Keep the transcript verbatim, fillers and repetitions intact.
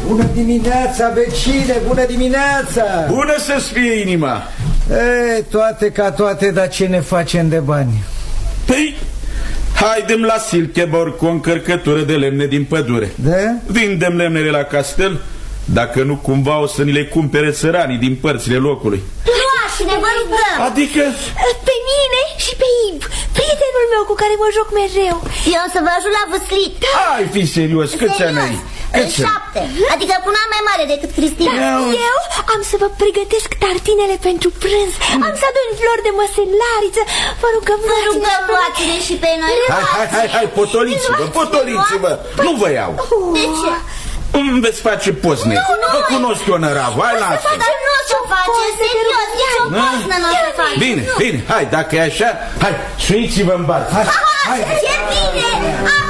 Bună dimineața, vecine, bună dimineața! Bună să-ți fie inima! E, toate ca toate, dar ce ne facem de bani? Păi, haidem la Silkeborg cu o încărcătură de lemne din pădure. De? Vindem lemnele la castel, dacă nu cumva o să ni le cumpere țăranii din părțile locului. Luați-ne, vă rugăm! Adică? Pe mine și pe Ib, prietenul meu cu care mă joc mereu. Eu o să vă ajut la vâslit. Ai fi serios, câți ani ai? Șapte, adică cu un an mai mare decât Cristina. Eu am să vă pregătesc tartinele pentru prânz. Am să adun flori de măselariță. Vă rugăm, vă rugăm, luați-ne și pe noi. Hai, hai, hai, hai, potoliți-vă, potoliți-vă. Nu vă iau. De ce? Îmi veți face pozne. Vă cunosc eu, năravă, hai la asta. Dar nu o să face, serios, nici o poznă nu o să face. Bine, bine, hai, dacă e așa, hai, suiți-vă în bar. Hai, hai.